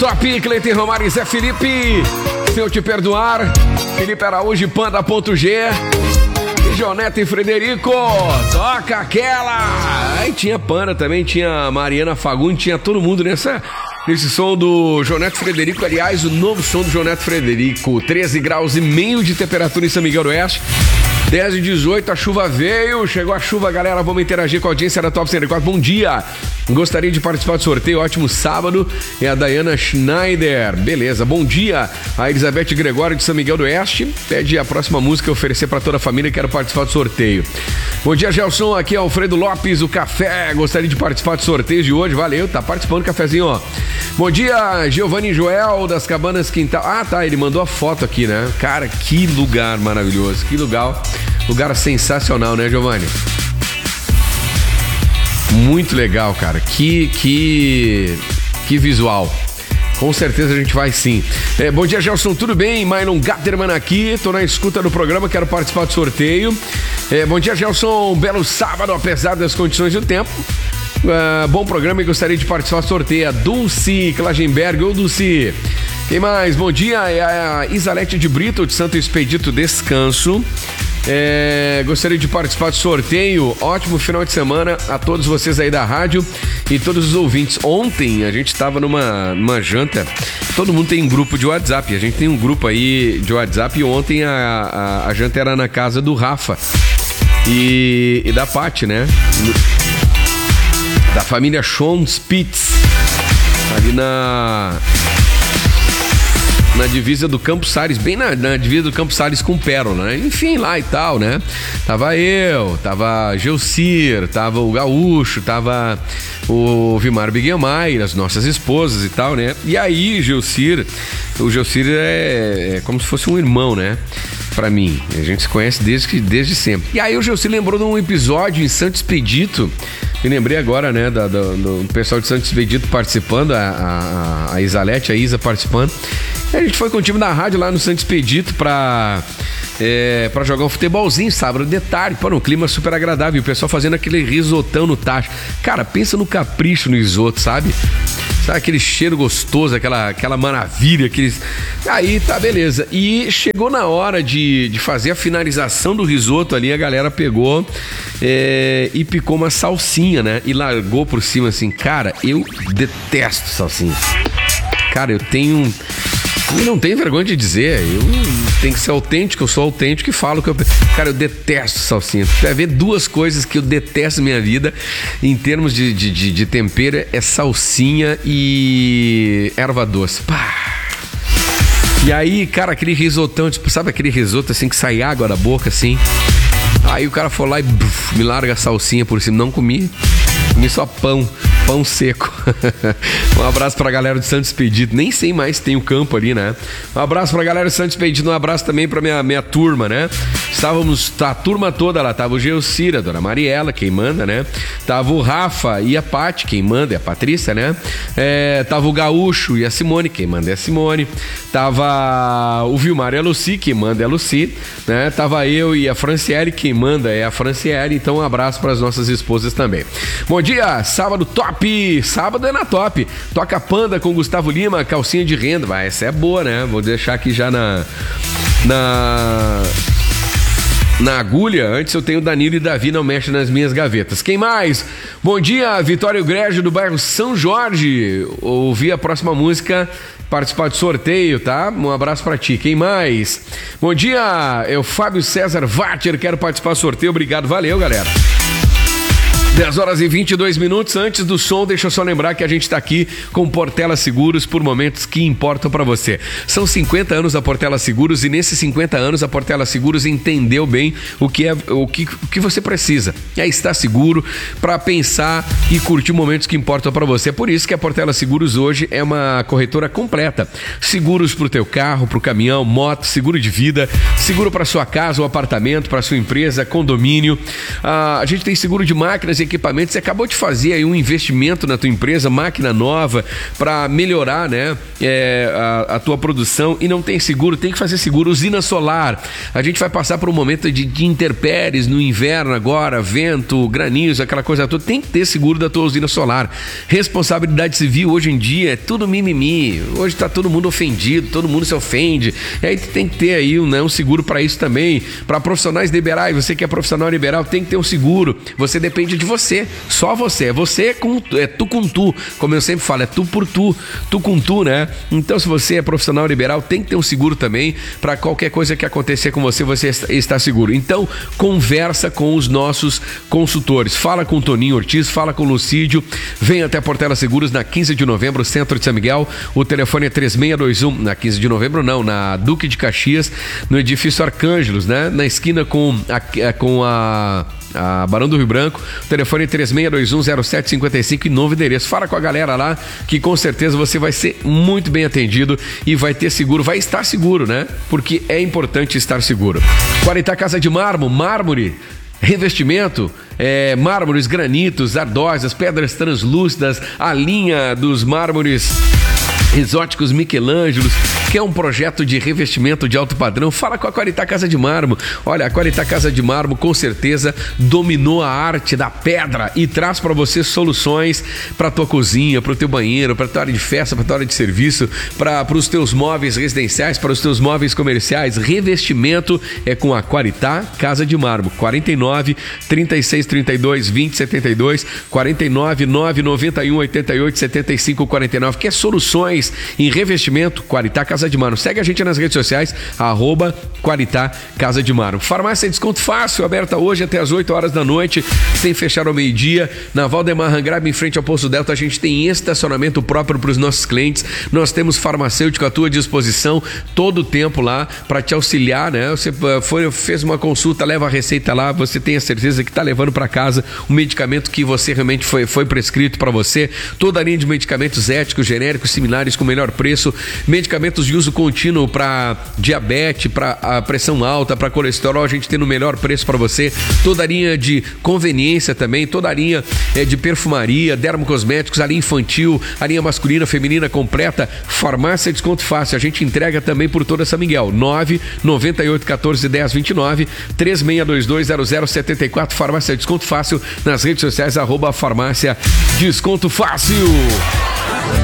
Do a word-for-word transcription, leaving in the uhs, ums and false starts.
Top, Cleiton Romário e Zé Felipe. Se eu te perdoar, Felipe Araújo, Panda.g. E Joneta e Frederico. Toca aquela. Aí tinha Panda também, tinha Mariana Fagundes, tinha todo mundo nessa... Nesse som do Joneto Frederico, aliás, o novo som do Joneto Frederico. treze graus e meio de temperatura em São Miguel do Oeste. dez e dezoito, a chuva veio, chegou a chuva, galera, vamos interagir com a audiência da Top cento e quatro. Bom dia, gostaria de participar do sorteio, ótimo sábado. É a Dayana Schneider, beleza, bom dia. A Elizabeth Gregório de São Miguel do Oeste pede a próxima música oferecer para toda a família e quero participar do sorteio. Bom dia, Gelson, aqui é Alfredo Lopes, o Café, gostaria de participar do sorteio de hoje, valeu, tá participando do cafezinho, ó. Bom dia, Giovanni Joel das Cabanas Quintal. Ah, tá, ele mandou a foto aqui, né? Cara, que lugar maravilhoso, que lugar, lugar sensacional, né, Giovanni? Muito legal, cara. Que, que, que visual. Com certeza a gente vai sim. É, bom dia, Gelson, tudo bem? Mylon Gatterman aqui, tô na escuta do programa, quero participar do sorteio. É, bom dia, Gelson, belo sábado, apesar das condições do tempo. Uh, bom programa e gostaria de participar do sorteio. A Dulce Klagenberg, ô Dulce. Quem mais? Bom dia, é a Isalete de Brito, de Santo Expedito Descanso. É, gostaria de participar do sorteio. Ótimo final de semana a todos vocês aí da rádio e todos os ouvintes. Ontem a gente estava numa, numa janta. Todo mundo tem um grupo de WhatsApp. A gente tem um grupo aí de WhatsApp e ontem a, a, a janta era na casa do Rafa e, e da Paty, né? Da família Sean Spitz, ali na na divisa do Campos Salles, bem na, na divisa do Campos Salles com Pérola, né? Enfim, lá e tal, né? Tava eu, tava Gelcir, tava o Gaúcho, tava o Vilmar Biguemay, as nossas esposas e tal, né? E aí, Gelcir, o Gelcir é, é como se fosse um irmão, né? Pra mim, a gente se conhece desde, que, desde sempre. E aí o Gelcir lembrou de um episódio em Santo Expedito. Me lembrei agora, né, da, do, do pessoal de Santo Expedito participando, a, a, a Isalete, a Isa participando. E a gente foi com o time da rádio lá no Santo Expedito pra, é, pra jogar um futebolzinho sábado de tarde. Pô, um clima super agradável. O pessoal fazendo aquele risotão no tacho. Cara, pensa no capricho no risoto, sabe? Sabe aquele cheiro gostoso, aquela, aquela maravilha, aqueles... Aí tá, beleza. E chegou na hora de, de fazer a finalização do risoto ali, a galera pegou é, e picou uma salsinha, né? E largou por cima assim. Cara, eu detesto salsinha. Cara, eu tenho... Eu não tenho vergonha de dizer, eu tenho que ser autêntico, eu sou autêntico e falo que eu... Cara, eu detesto salsinha. Vai ver duas coisas que eu detesto na minha vida em termos de, de, de, de tempero, é salsinha e erva doce. Pá! E aí, cara, aquele risotão, tipo, sabe aquele risoto assim que sai água da boca, assim? Aí o cara foi lá e buf, me larga a salsinha por cima. Não comi, comi só pão, pão seco. Um abraço pra galera do Santo Expedito. Nem sei mais se tem o campo ali, né? Um abraço pra galera do Santo Expedito. Um abraço também pra minha, minha turma, né? Estávamos, tá, a turma toda lá. Tava o Gelcir, a dona Mariela, quem manda, né? Tava o Rafa e a Paty, quem manda é a Patrícia, né? É, tava o Gaúcho e a Simone, quem manda é a Simone. Tava o Vilmar e a Lucy, quem manda é a Lucy, né? Tava eu e a Franciele, quem manda é a Franciele. Então um abraço para as nossas esposas também. Bom dia, sábado top. Sábado é na top. Toca Panda com Gustavo Lima, calcinha de renda. Vai, essa é boa, né? Vou deixar aqui já na na na agulha. Antes eu tenho Danilo e Davi, não mexe nas minhas gavetas. Quem mais? Bom dia, Vitório Grégio do bairro São Jorge. Ouvi a próxima música, participar do sorteio, tá? Um abraço pra ti. Quem mais? Bom dia, é o Fábio César Vacher, quero participar do sorteio. Obrigado, valeu, galera. dez horas e vinte e dois minutos. Antes do som, deixa eu só lembrar que a gente está aqui com Portela Seguros por momentos que importam para você. São cinquenta anos da Portela Seguros e nesses cinquenta anos a Portela Seguros entendeu bem o que é o que, o que você precisa. E aí está seguro para pensar e curtir momentos que importam para você. Por isso que a Portela Seguros hoje é uma corretora completa. Seguros para o teu carro, para o caminhão, moto, seguro de vida, seguro para sua casa ou apartamento, para sua empresa, condomínio. Ah, a gente tem seguro de máquinas e equipamentos. Você acabou de fazer aí um investimento na tua empresa, máquina nova, para melhorar, né, é, a, a tua produção e não tem seguro, tem que fazer seguro. Usina solar, a gente vai passar por um momento de, de intempéries no inverno agora, vento, granizo, aquela coisa toda, tem que ter seguro da tua usina solar. Responsabilidade civil hoje em dia é tudo mimimi, hoje tá todo mundo ofendido, todo mundo se ofende, e aí tem que ter aí um, né, um seguro para isso também, para profissionais liberais. Você que é profissional liberal tem que ter um seguro, você depende de você, só você, é você com, é tu com tu, como eu sempre falo, é tu por tu, tu com tu, né? Então se você é profissional liberal, tem que ter um seguro também, para qualquer coisa que acontecer com você, você está seguro. Então conversa com os nossos consultores, fala com o Toninho Ortiz, fala com o Lucídio, vem até Portela Seguros na quinze de novembro, centro de São Miguel, o telefone é três seis dois um, na quinze de novembro não, na Duque de Caxias, no edifício Arcângelos, né? Na esquina com a, com a a Barão do Rio Branco, o telefone é três seis dois um, zero sete cinco cinco e novo endereço. Fala com a galera lá que com certeza você vai ser muito bem atendido e vai ter seguro, vai estar seguro, né? Porque é importante estar seguro. Qualitá Casa de Mármore, mármore, revestimento, é, mármores, granitos, ardósias, pedras translúcidas, a linha dos mármores exóticos Michelangelos, que é um projeto de revestimento de alto padrão. Fala com a Qualitá Casa de Mármore. Olha, a Qualitá Casa de Mármore com certeza dominou a arte da pedra e traz para você soluções para tua cozinha, para o teu banheiro, para tua área de festa, para tua área de serviço, para os teus móveis residenciais, para os teus móveis comerciais. Revestimento é com a Qualitá Casa de Mármore. quarenta e nove, trinta e seis, trinta e dois, vinte, setenta e dois, quarenta e nove, nove, noventa e um, oitenta e oito, setenta e cinco, quarenta e nove. Que é soluções em revestimento, Qualitá Casa de Mármore. Segue a gente nas redes sociais, arroba Qualitá Casa de Mármore. Farmácia Desconto Fácil, aberta hoje até as oito horas da noite, sem fechar ao meio-dia. Na Valdemar Rangrab, em frente ao Poço Delta, a gente tem estacionamento próprio para os nossos clientes. Nós temos farmacêutico à tua disposição todo o tempo lá para te auxiliar, né? Você foi, fez uma consulta, leva a receita lá, você tem a certeza que está levando para casa o medicamento que você realmente foi, foi prescrito para você. Toda a linha de medicamentos éticos, genéricos, similares, com melhor preço, medicamentos de uso contínuo para diabetes, para a pressão alta, para colesterol, a gente tem no melhor preço para você. Toda a linha de conveniência também, toda a linha é, de perfumaria, dermocosméticos, a linha infantil, a linha masculina, feminina completa. Farmácia Desconto Fácil, a gente entrega também por toda São Miguel. nove nove oito, um quatro, um zero, dois nove, três seis dois dois, zero zero sete quatro. Farmácia Desconto Fácil, nas redes sociais, arroba Farmácia Desconto Fácil.